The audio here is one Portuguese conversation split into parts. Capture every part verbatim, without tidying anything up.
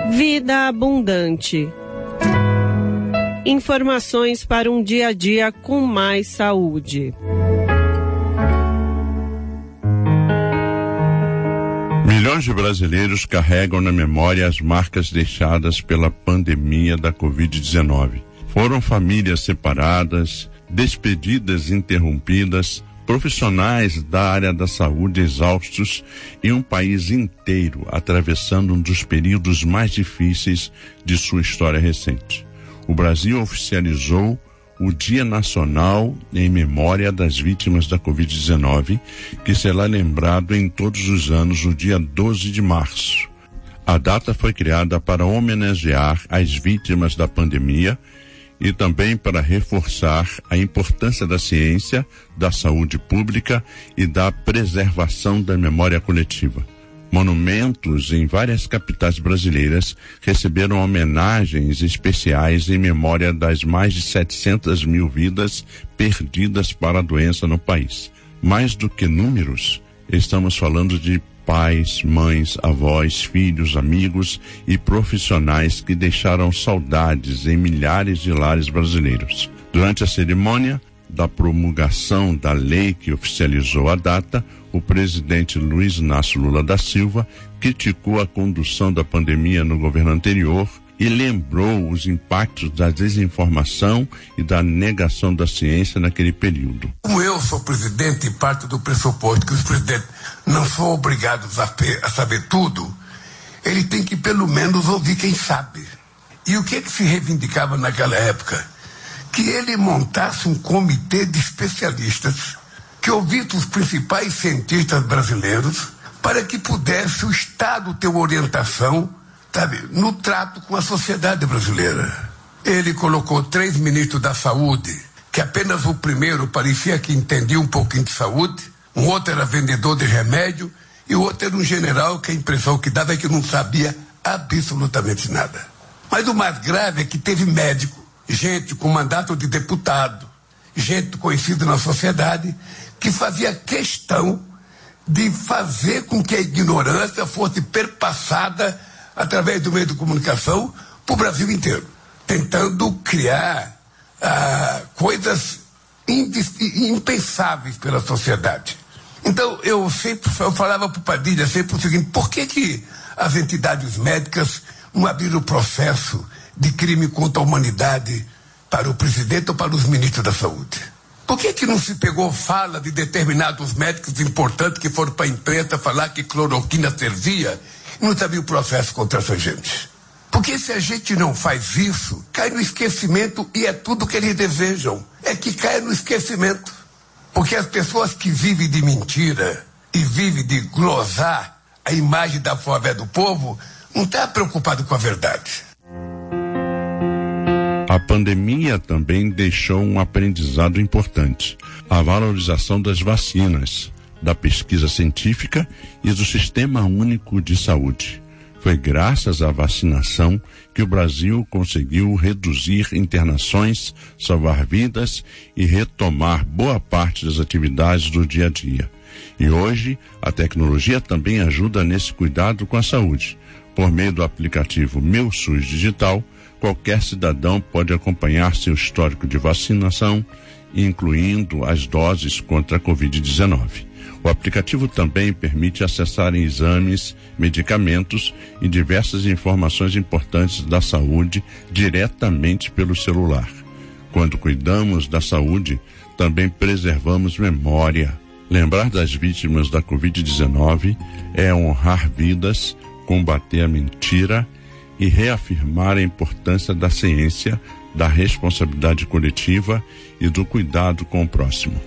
Vida abundante. Informações para um dia a dia com mais saúde. Milhões de brasileiros carregam na memória as marcas deixadas pela pandemia da covid dezenove. Foram famílias separadas, despedidas interrompidas, profissionais da área da saúde exaustos e um país inteiro atravessando um dos períodos mais difíceis de sua história recente. O Brasil oficializou o Dia Nacional em memória das vítimas da covid dezenove, que será lembrado em todos os anos no dia doze de março. A data foi criada para homenagear as vítimas da pandemia e também para reforçar a importância da ciência, da saúde pública e da preservação da memória coletiva. Monumentos em várias capitais brasileiras receberam homenagens especiais em memória das mais de setecentas mil vidas perdidas para a doença no país. Mais do que números, estamos falando de pais, mães, avós, filhos, amigos e profissionais que deixaram saudades em milhares de lares brasileiros. Durante a cerimônia da promulgação da lei que oficializou a data, o presidente Luiz Inácio Lula da Silva criticou a condução da pandemia no governo anterior e lembrou os impactos da desinformação e da negação da ciência naquele período. Como eu sou presidente e parto do pressuposto que os presidentes não são obrigados a, a saber tudo, ele tem que pelo menos ouvir quem sabe. E o que, que se reivindicava naquela época? Que ele montasse um comitê de especialistas que ouvisse os principais cientistas brasileiros para que pudesse o Estado ter uma orientação, sabe, no trato com a sociedade brasileira. Ele colocou três ministros da saúde, que apenas o primeiro parecia que entendia um pouquinho de saúde, um outro era vendedor de remédio e o outro era um general que a impressão que dava é que não sabia absolutamente nada. Mas o mais grave é que teve médico, gente com mandato de deputado, gente conhecida na sociedade, que fazia questão de fazer com que a ignorância fosse perpassada através do meio de comunicação para o Brasil inteiro, tentando criar ah, coisas impensáveis pela sociedade. Então, eu sempre eu falava para o Padilha sempre o seguinte: por que que as entidades médicas não abriram o processo de crime contra a humanidade para o presidente ou para os ministros da saúde? Por que que não se pegou fala de determinados médicos importantes que foram para a imprensa falar que cloroquina servia e não sabia o processo contra essa gente? Porque se a gente não faz isso, cai no esquecimento e é tudo que eles desejam. É que cai no esquecimento. Porque as pessoas que vivem de mentira e vivem de glosar a imagem da fé do povo não estão preocupadas com a verdade. A pandemia também deixou um aprendizado importante: a valorização das vacinas, da pesquisa científica e do Sistema Único de Saúde. Foi graças à vacinação que o Brasil conseguiu reduzir internações, salvar vidas e retomar boa parte das atividades do dia a dia. E hoje, a tecnologia também ajuda nesse cuidado com a saúde. Por meio do aplicativo Meu SUS Digital, qualquer cidadão pode acompanhar seu histórico de vacinação, incluindo as doses contra a covid dezenove. O aplicativo também permite acessar exames, medicamentos e diversas informações importantes da saúde diretamente pelo celular. Quando cuidamos da saúde, também preservamos memória. Lembrar das vítimas da covid dezenove é honrar vidas, combater a mentira e reafirmar a importância da ciência, da responsabilidade coletiva e do cuidado com o próximo.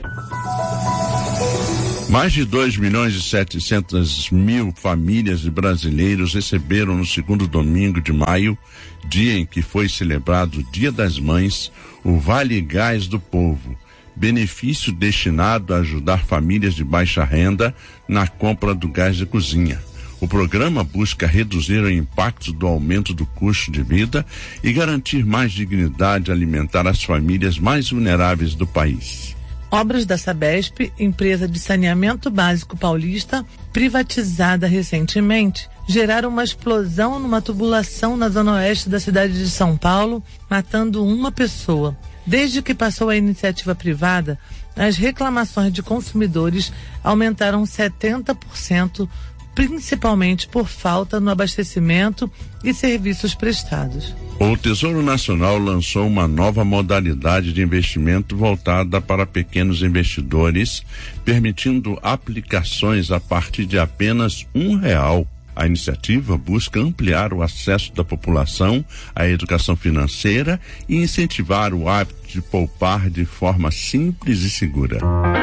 Mais de dois milhões e setecentas mil famílias de brasileiros receberam no segundo domingo de maio, dia em que foi celebrado o Dia das Mães, o Vale Gás do Povo, benefício destinado a ajudar famílias de baixa renda na compra do gás de cozinha. O programa busca reduzir o impacto do aumento do custo de vida e garantir mais dignidade alimentar às famílias mais vulneráveis do país. Obras da Sabesp, empresa de saneamento básico paulista, privatizada recentemente, geraram uma explosão numa tubulação na zona oeste da cidade de São Paulo, matando uma pessoa. Desde que passou a iniciativa privada, as reclamações de consumidores aumentaram setenta por cento, principalmente por falta no abastecimento e serviços prestados. O Tesouro Nacional lançou uma nova modalidade de investimento voltada para pequenos investidores, permitindo aplicações a partir de apenas um real. A iniciativa busca ampliar o acesso da população à educação financeira e incentivar o hábito de poupar de forma simples e segura.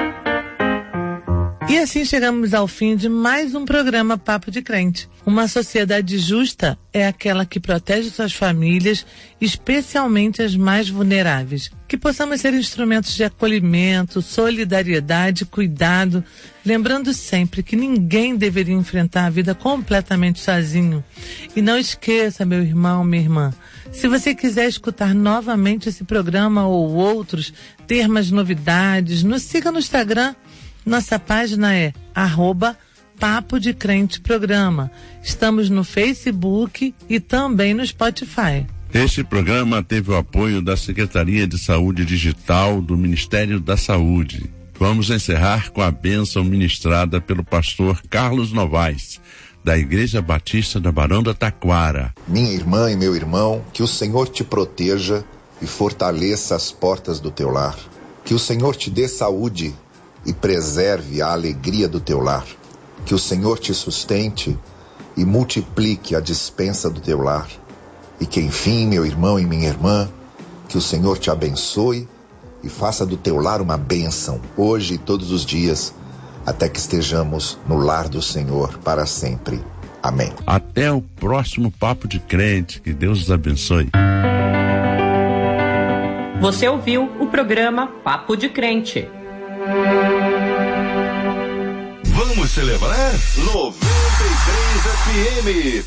E assim chegamos ao fim de mais um programa Papo de Crente. Uma sociedade justa é aquela que protege suas famílias, especialmente as mais vulneráveis. Que possamos ser instrumentos de acolhimento, solidariedade, cuidado, lembrando sempre que ninguém deveria enfrentar a vida completamente sozinho. E não esqueça, meu irmão, minha irmã, se você quiser escutar novamente esse programa ou outros, ter mais novidades, nos siga no Instagram. Nossa página é arroba Papo de Crente Programa. Estamos no Facebook e também no Spotify. Este programa teve o apoio da Secretaria de Saúde Digital do Ministério da Saúde. Vamos encerrar com a bênção ministrada pelo pastor Carlos Novaes, da Igreja Batista da Barão da Taquara. Minha irmã e meu irmão, que o Senhor te proteja e fortaleça as portas do teu lar. Que o Senhor te dê saúde e preserve a alegria do teu lar. Que o Senhor te sustente e multiplique a despensa do teu lar. E que, enfim, meu irmão e minha irmã, que o Senhor te abençoe e faça do teu lar uma bênção, hoje e todos os dias, até que estejamos no lar do Senhor para sempre. Amém. Até o próximo Papo de Crente. Que Deus os abençoe. Você ouviu o programa Papo de Crente. Vamos celebrar noventa e três F M.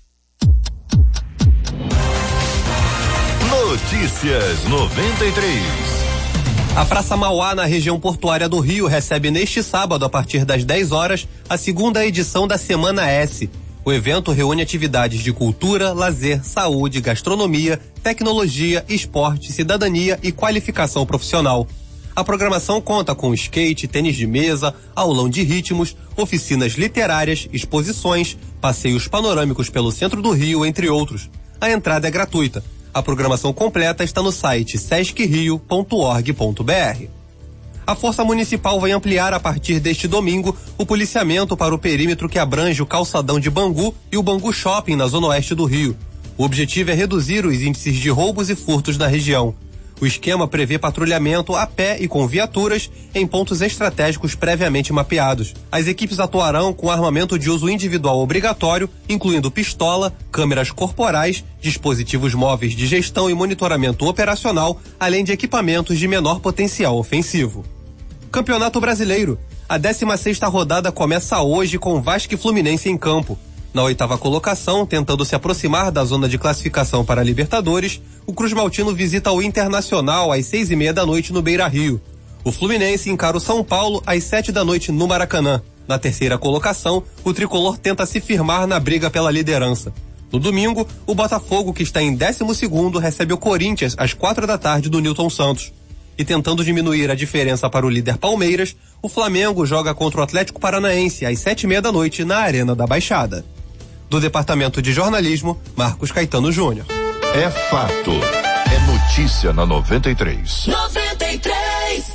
Notícias noventa e três. A Praça Mauá, na região portuária do Rio, recebe neste sábado, a partir das dez horas, a segunda edição da Semana S. O evento reúne atividades de cultura, lazer, saúde, gastronomia, tecnologia, esporte, cidadania e qualificação profissional. A programação conta com skate, tênis de mesa, aulão de ritmos, oficinas literárias, exposições, passeios panorâmicos pelo centro do Rio, entre outros. A entrada é gratuita. A programação completa está no site sesc rio ponto org ponto br. A Força Municipal vai ampliar a partir deste domingo o policiamento para o perímetro que abrange o calçadão de Bangu e o Bangu Shopping na zona oeste do Rio. O objetivo é reduzir os índices de roubos e furtos na região. O esquema prevê patrulhamento a pé e com viaturas em pontos estratégicos previamente mapeados. As equipes atuarão com armamento de uso individual obrigatório, incluindo pistola, câmeras corporais, dispositivos móveis de gestão e monitoramento operacional, além de equipamentos de menor potencial ofensivo. Campeonato Brasileiro. A décima sexta rodada começa hoje com Vasco e Fluminense em campo. Na oitava colocação, tentando se aproximar da zona de classificação para a Libertadores, o Cruz Maltino visita o Internacional às seis e meia da noite no Beira-Rio. O Fluminense encara o São Paulo às sete da noite no Maracanã. Na terceira colocação, o tricolor tenta se firmar na briga pela liderança. No domingo, o Botafogo, que está em décimo segundo, recebe o Corinthians às quatro da tarde do Newton Santos. E tentando diminuir a diferença para o líder Palmeiras, o Flamengo joga contra o Atlético Paranaense às sete e meia da noite na Arena da Baixada. Do Departamento de Jornalismo, Marcos Caetano Júnior. É fato. É notícia na noventa e três. noventa e três.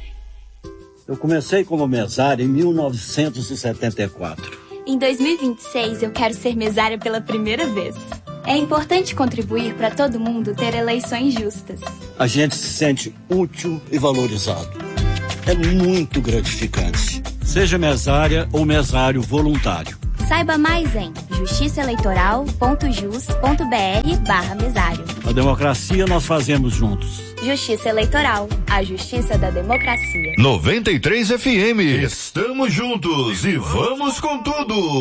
Eu comecei como mesário em mil novecentos e setenta e quatro. Em dois mil e vinte e seis, eu quero ser mesária pela primeira vez. É importante contribuir para todo mundo ter eleições justas. A gente se sente útil e valorizado. É muito gratificante. Seja mesária ou mesário voluntário. Saiba mais em justiçaeleitoral.jus.br barra mesário. A democracia nós fazemos juntos. Justiça Eleitoral, a justiça da democracia. noventa e três F M. Estamos juntos e vamos com tudo.